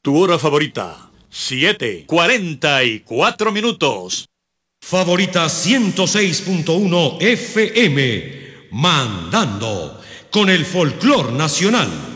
Tu hora favorita, 7:44. Favorita 106.1 FM, mandando con el folclor nacional.